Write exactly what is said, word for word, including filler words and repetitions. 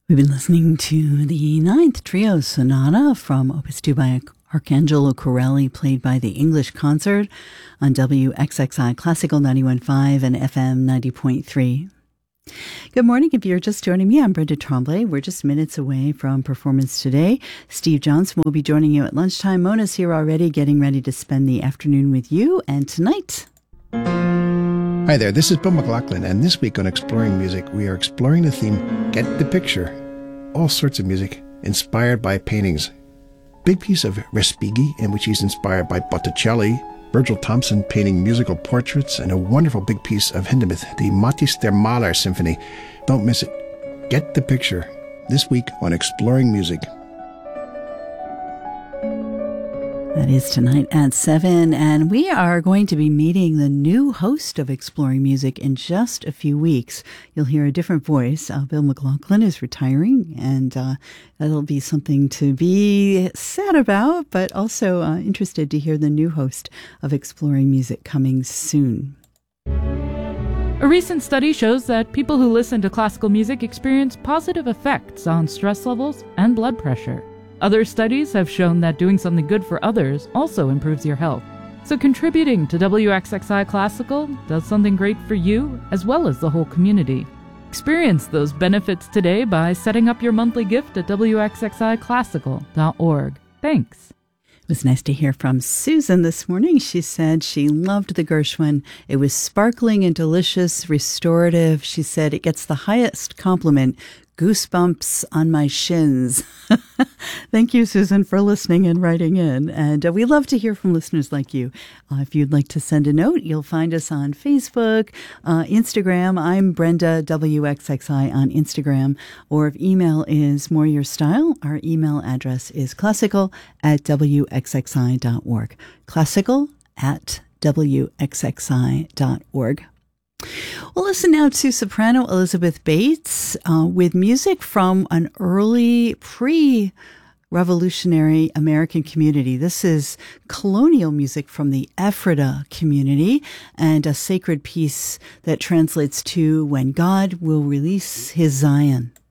We've been listening to the Ninth Trio Sonata from Opus two by Arcangelo Corelli, played by the English Concert on W X X I Classical ninety-one point five and F M ninety point three. Good morning. If you're just joining me, I'm Brenda Tremblay. We're just minutes away from performance today. Steve Johnson will be joining you at lunchtime. Mona's here already, getting ready to spend the afternoon with you. And tonight... Hi there, this is Bill McLaughlin, and this week on Exploring Music, we are exploring the theme, Get the Picture. All sorts of music, inspired by paintings. Big piece of Respighi, in which he's inspired by Botticelli, Virgil Thomson painting musical portraits, and a wonderful big piece of Hindemith, the Matthäus der Maler Symphony. Don't miss it. Get the Picture, this week on Exploring Music. That is tonight at seven, and we are going to be meeting the new host of Exploring Music in just a few weeks. You'll hear a different voice. Uh, Bill McLaughlin is retiring, and uh, that'll be something to be sad about, but also uh, interested to hear the new host of Exploring Music coming soon. A recent study shows that people who listen to classical music experience positive effects on stress levels and blood pressure. Other studies have shown that doing something good for others also improves your health. So contributing to W X X I Classical does something great for you as well as the whole community. Experience those benefits today by setting up your monthly gift at W X X I classical dot org. Thanks. It was nice to hear from Susan this morning. She said she loved the Gershwin. It was sparkling and delicious, restorative. She said it gets the highest compliment. Goosebumps on my shins. Thank you, Susan, for listening and writing in. And uh, we love to hear from listeners like you. Uh, if you'd like to send a note, you'll find us on Facebook, uh, Instagram. I'm Brenda, W X X I on Instagram. Or if email is more your style, our email address is classical at W X X I dot org. Classical at W X X I dot org. We'll listen now to soprano Elizabeth Bates uh, with music from an early pre-revolutionary American community. This is colonial music from the Ephrata community and a sacred piece that translates to When God Will Release His Zion.